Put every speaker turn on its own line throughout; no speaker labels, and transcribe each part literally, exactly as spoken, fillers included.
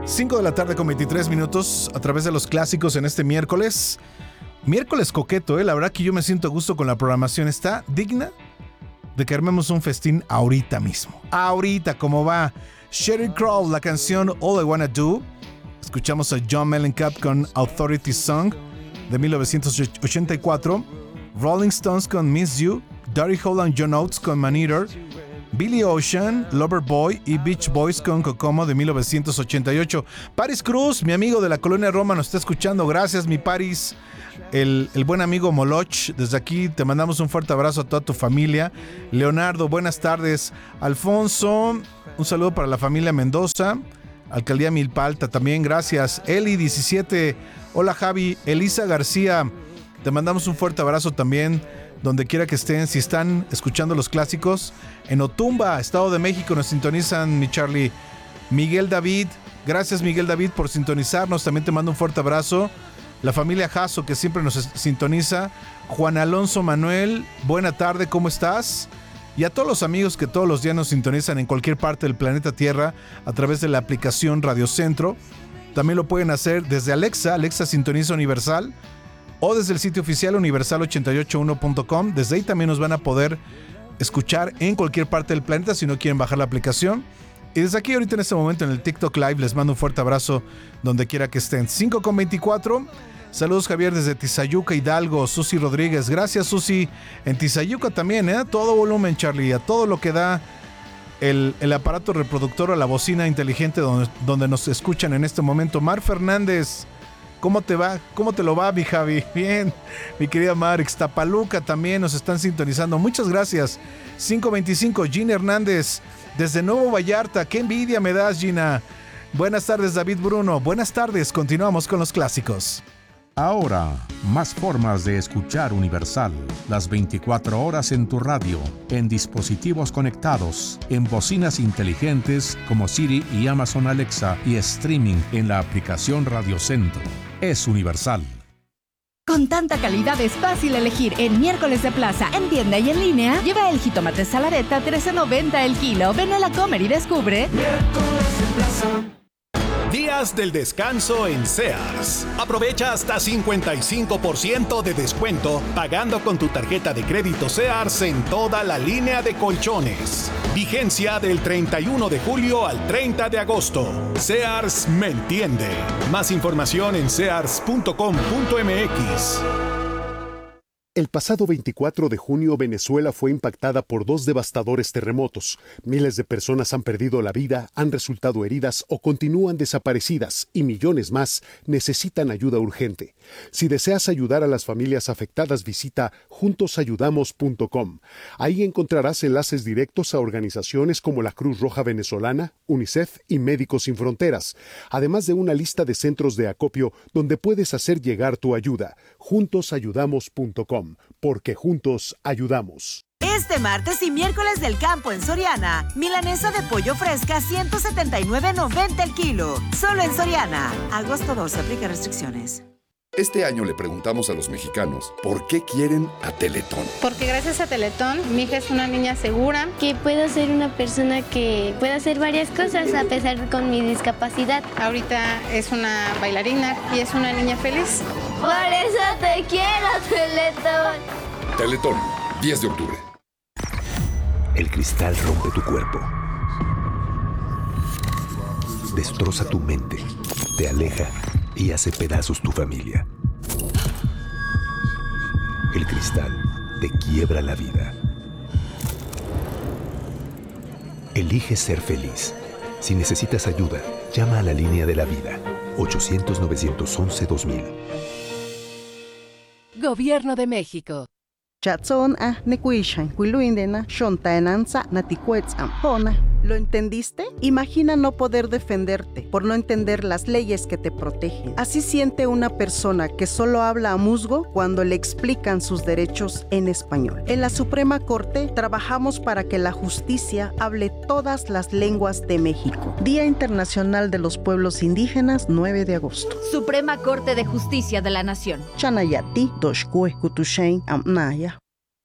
cinco de la tarde con veintitrés minutos a través de los clásicos en este miércoles. Miércoles coqueto, ¿eh? La verdad que yo me siento a gusto con la programación. Está digna de que armemos un festín ahorita mismo. Ahorita, como va Sheryl Crow, la canción All I Wanna Do. Escuchamos a John Mellencamp con Authority Song de mil novecientos ochenta y cuatro. Rolling Stones con Miss You. Daryl Hall and John Oates con Man Eater. Billy Ocean, Loverboy y Beach Boys con Kokomo de mil novecientos ochenta y ocho. Paris Cruz, mi amigo de la Colonia Roma, nos está escuchando. Gracias, mi Paris. El, el buen amigo Moloch, desde aquí te mandamos un fuerte abrazo a toda tu familia. Leonardo, buenas tardes. Alfonso, un saludo para la familia Mendoza. Alcaldía Milpalta también, gracias. Eli diecisiete, hola Javi. Elisa García, te mandamos un fuerte abrazo también, donde quiera que estén. Si están escuchando los clásicos, en Otumba, Estado de México, nos sintonizan, mi Charlie. Miguel David, gracias Miguel David por sintonizarnos, también te mando un fuerte abrazo. La familia Jasso, que siempre nos sintoniza. Juan Alonso Manuel, buena tarde, ¿cómo estás? Y a todos los amigos que todos los días nos sintonizan en cualquier parte del planeta Tierra a través de la aplicación Radio Centro. También lo pueden hacer desde Alexa, Alexa Sintoniza Universal, o desde el sitio oficial universal ochenta y ocho uno punto com. Desde ahí también nos van a poder escuchar en cualquier parte del planeta si no quieren bajar la aplicación. Y desde aquí ahorita en este momento en el TikTok Live les mando un fuerte abrazo donde quiera que estén. cinco con veinticuatro. Saludos Javier desde Tizayuca, Hidalgo. Susi Rodríguez, gracias Susi. En Tizayuca también, ¿eh? Todo volumen, Charlie, a todo lo que da el, el aparato reproductor o la bocina inteligente donde, donde nos escuchan en este momento. Mar Fernández, ¿cómo te va? ¿Cómo te lo va, mi Javi? Bien, mi querida Mar. Ixtapaluca también nos están sintonizando. Muchas gracias. cinco veinticinco, Gina Hernández desde Nuevo Vallarta. Qué envidia me das, Gina. Buenas tardes, David Bruno. Buenas tardes, continuamos con los clásicos.
Ahora, más formas de escuchar Universal. Las veinticuatro horas en tu radio, en dispositivos conectados, en bocinas inteligentes como Siri y Amazon Alexa y streaming en la aplicación Radio Centro. Es Universal.
Con tanta calidad es fácil elegir. En Miércoles de Plaza, en tienda y en línea, lleva el jitomate salareta trece noventa el kilo. Ven a la Comer y descubre
Miércoles de Plaza.
Días del descanso en Sears. Aprovecha hasta cincuenta y cinco por ciento de descuento pagando con tu tarjeta de crédito Sears en toda la línea de colchones. Vigencia del treinta y uno de julio al treinta de agosto. Sears me entiende. Más información en sears punto com punto m x.
El pasado veinticuatro de junio, Venezuela fue impactada por dos devastadores terremotos. Miles de personas han perdido la vida, han resultado heridas o continúan desaparecidas y millones más necesitan ayuda urgente. Si deseas ayudar a las familias afectadas, visita juntos ayudamos punto com. Ahí encontrarás enlaces directos a organizaciones como la Cruz Roja Venezolana, UNICEF y Médicos Sin Fronteras, además de una lista de centros de acopio donde puedes hacer llegar tu ayuda. juntos ayudamos punto com. Porque juntos ayudamos.
Este martes y miércoles del campo en Soriana, milanesa de pollo fresca ciento setenta y nueve noventa el kilo. Solo en Soriana. Agosto doce, aplica restricciones.
Este año le preguntamos a los mexicanos por qué quieren a Teletón.
Porque gracias a Teletón, mi hija es una niña segura.
Que puedo ser una persona que puede hacer varias cosas a pesar con mi discapacidad.
Ahorita es una bailarina y es una niña feliz.
Por eso te quiero, Teletón.
Teletón, diez de octubre.
El cristal rompe tu cuerpo. Destroza tu mente. Te aleja y hace pedazos tu familia. El cristal te quiebra la vida. Elige ser feliz. Si necesitas ayuda, llama a la línea de la vida. ochocientos, novecientos once, dos mil.
Gobierno de México.
¿Lo entendiste? Imagina no poder defenderte por no entender las leyes que te protegen. Así siente una persona que solo habla a musgo cuando le explican sus derechos en español. En la Suprema Corte trabajamos para que la justicia hable todas las lenguas de México. Día Internacional de los Pueblos Indígenas, nueve de agosto.
Suprema Corte de Justicia de la Nación.
Chanayati, Doshkue, Kutushain, Amnaya.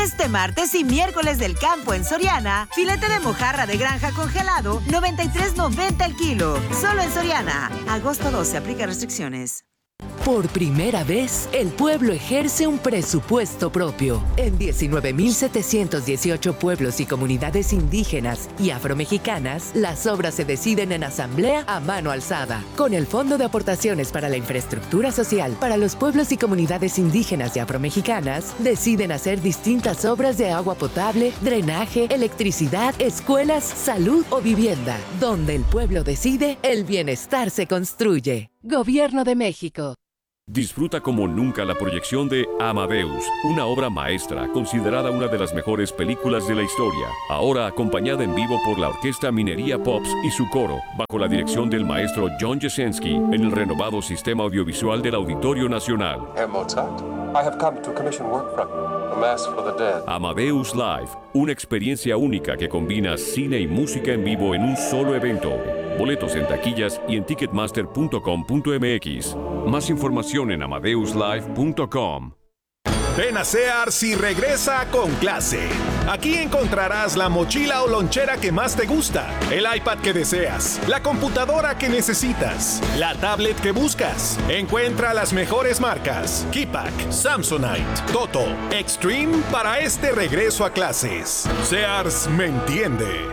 Este martes y miércoles del campo en Soriana, filete de mojarra de granja congelado, noventa y tres noventa el kilo. Solo en Soriana. Agosto doce, aplica restricciones.
Por primera vez, el pueblo ejerce un presupuesto propio. En diecinueve mil setecientos dieciocho pueblos y comunidades indígenas y afromexicanas, las obras se deciden en asamblea a mano alzada. Con el Fondo de Aportaciones para la Infraestructura Social para los pueblos y comunidades indígenas y afromexicanas, deciden hacer distintas obras de agua potable, drenaje, electricidad, escuelas, salud o vivienda. Donde el pueblo decide, el bienestar se construye. Gobierno de México.
Disfruta como nunca la proyección de Amadeus, una obra maestra considerada una de las mejores películas de la historia, ahora acompañada en vivo por la Orquesta Minería Pops y su coro, bajo la dirección del maestro John Jasenski, en el renovado sistema audiovisual del Auditorio Nacional.
Herr Mozart, I have come to commission work from you, A Mass for the Dead.
Amadeus Live, una experiencia única que combina cine y música en vivo en un solo evento. Boletos en taquillas y en ticketmaster punto com punto m x. Más información en amadeus live punto com.
Ven a Sears y regresa con clase. Aquí encontrarás la mochila o lonchera que más te gusta, el iPad que deseas, la computadora que necesitas, la tablet que buscas. Encuentra las mejores marcas: Keypack, Samsonite, Toto, Extreme para este regreso a clases. Sears me entiende.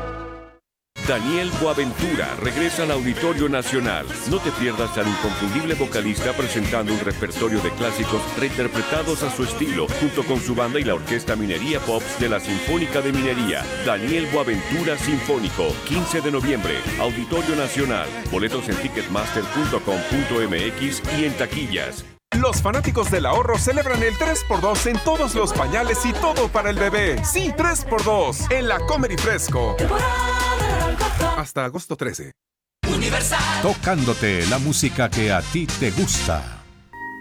Daniel Boaventura regresa al Auditorio Nacional. No te pierdas al inconfundible vocalista presentando un repertorio de clásicos reinterpretados a su estilo, junto con su banda y la Orquesta Minería Pops de la Sinfónica de Minería. Daniel Boaventura Sinfónico, quince de noviembre, Auditorio Nacional. Boletos en ticketmaster punto com punto m x y en taquillas.
Los fanáticos del ahorro celebran el tres por dos en todos los pañales y todo para el bebé. Sí, tres por dos en la Comer y Fresco. Hasta agosto trece.
Universal. Tocándote la música que a ti te gusta.